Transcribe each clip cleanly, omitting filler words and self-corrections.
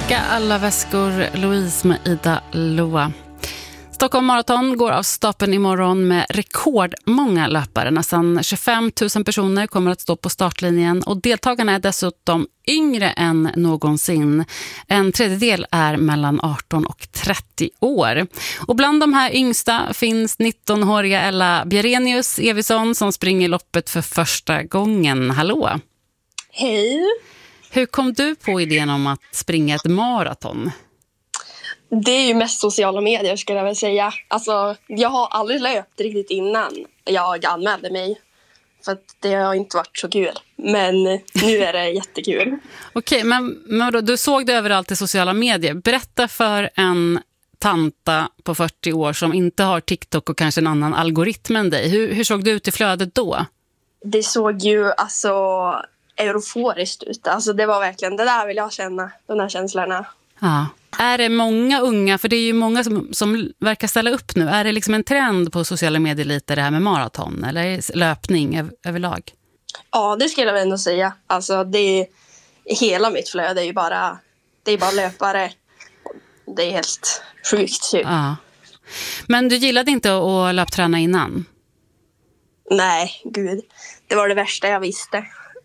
Packa alla väskor, Louise med Ida Loa. Stockholm Marathon går av stapeln imorgon med rekordmånga löpare. Nästan 25 000 personer kommer att stå på startlinjen och deltagarna är dessutom yngre än någonsin. En tredjedel är mellan 18 och 30 år. Och bland de här yngsta finns 19-åriga Ella Bjerenius Evison som springer loppet för första gången. Hallå! Hej! Hur kom du på idén om att springa ett maraton? Det är ju mest sociala medier skulle jag väl säga. Alltså, jag har aldrig löpt riktigt innan jag anmälde mig. För att det har inte varit så kul. Men nu är det jättekul. Okej, men då, du såg det överallt i sociala medier. Berätta för en tanta på 40 år som inte har TikTok och kanske en annan algoritm än dig. Hur såg det ut i flödet då? Det såg ju alltså euforiskt ut. Alltså det var verkligen, det där vill jag känna, de här känslorna. Ja. Är det många unga, för det är ju många som verkar ställa upp nu. Är det liksom en trend på sociala medier lite det här med maraton eller löpning överlag? Ja, det skulle jag ändå säga. Alltså det hela mitt flöde är ju bara, det är bara löpare. Det är helt sjukt typ. Ja. Men du gillade inte att löpträna innan? Nej, gud. Det var det värsta jag visste.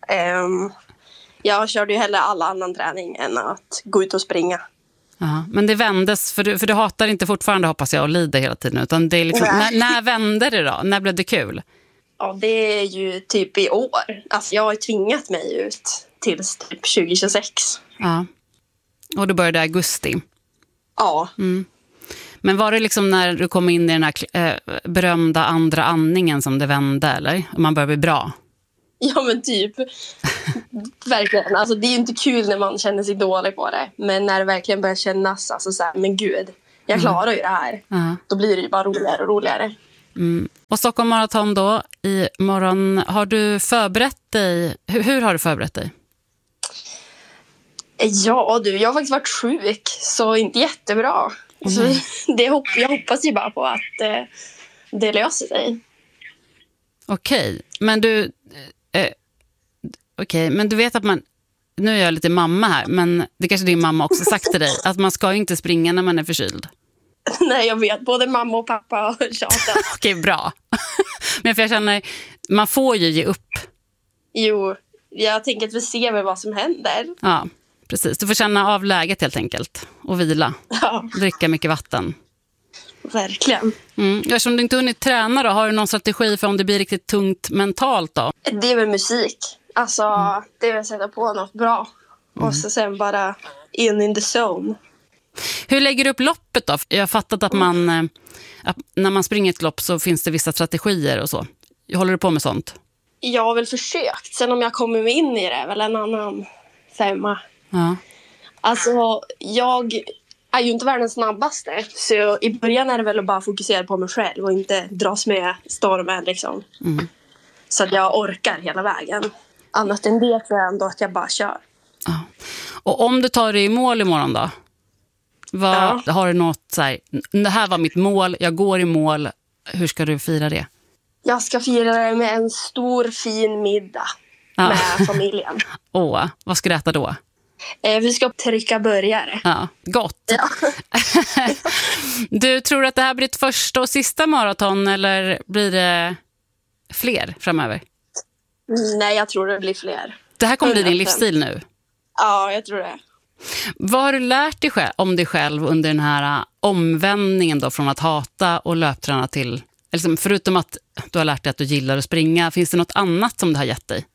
Jag körde ju hellre all annan träning än att gå ut och springa. Ja, men det vändes, för du hatar inte fortfarande, hoppas jag, och lider hela tiden. Utan det är liksom, när vände det då? När blev det kul? Ja, det är ju typ i år. Alltså jag har tvingat mig ut till typ 2026. Ja, och du började i augusti. Ja. Mm. Men var det liksom när du kom in i den här berömda andra andningen som det vände, eller? Och man började bli bra? Ja, men typ. Verkligen. Alltså, det är ju inte kul när man känner sig dålig på det. Men när det verkligen börjar kännas, alltså så här, men gud, jag klarar ju det här. Då blir det ju bara roligare och roligare. Mm. Och Stockholm Marathon då, imorgon. Har du förberett dig? Hur har du förberett dig? Ja, jag har faktiskt varit sjuk, så inte jättebra. Så jag hoppas ju bara på att det löser sig. Okej, men men du vet att man, nu är jag lite mamma här, men det kanske din mamma också sagt till dig, att man ska ju inte springa när man är förkyld. Nej, jag vet, både mamma och pappa har tjatat. Okej, bra. Men för jag känner, man får ju ge upp. Jo, jag tänker att vi ser väl vad som händer. Ja, precis. Du får känna av läget helt enkelt och vila. Ja. Dricka mycket vatten. Verkligen. Eftersom du inte hunnit träna då, har du någon strategi för om det blir riktigt tungt mentalt då? Det är väl musik. Alltså, det är väl att sätta på något bra. Och så sen bara in the zone. Hur lägger du upp loppet då? Jag har fattat att att när man springer ett lopp så finns det vissa strategier och så. Håller du på med sånt? Jag har väl försökt. Sen om jag kommer mig in i det är väl en annan femma. Ja. Alltså, jag är ju inte världens snabbaste. Så i början är det väl att bara fokusera på mig själv och inte dras med stormen liksom. Så att jag orkar hela vägen. Annat än det tror jag ändå att jag bara kör. Ja. Och om du tar dig i mål imorgon då? Har du något så här, det här var mitt mål, jag går i mål. Hur ska du fira det? Jag ska fira det med en stor fin middag med familjen. Vad ska du äta då? Vi ska trycka burgare. Ja, gott. Ja. Du tror att det här blir ett första och sista maraton eller blir det fler framöver? Nej, jag tror det blir fler. Det här kommer bli din livsstil nu? Ja, jag tror det. Vad har du lärt dig om dig själv under den här omvändningen då från att hata och löpträna till, liksom, förutom att du har lärt dig att du gillar att springa, finns det något annat som det har gett dig?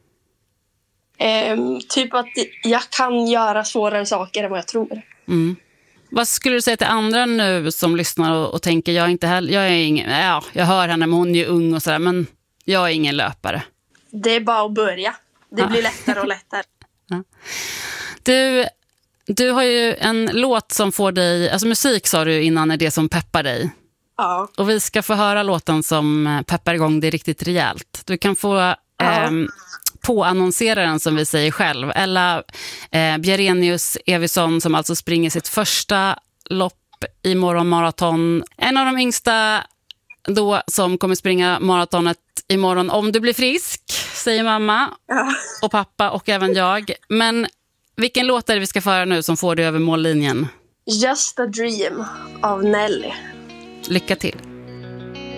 Typ att jag kan göra svårare saker än vad jag tror. Vad skulle du säga till andra nu som lyssnar och tänker, jag är ingen, jag hör henne men hon är ju ung och sådär, men jag är ingen löpare. Det är bara att börja. Det blir lättare och lättare. Ja. Du har ju en låt som får dig, alltså musik sa du innan är det som peppar dig. Ja. Och vi ska få höra låten som peppar igång det riktigt rejält. Du kan få påannonsera den som vi säger själv. Ella Bjerenius Evison som alltså springer sitt första lopp i morgonmaraton. En av de yngsta då som kommer springa maratonet imorgon om du blir frisk, säger mamma och pappa och även jag. Men Vilken låt är det vi ska föra nu som får dig över mållinjen? Just a Dream av Nelly. Lycka till!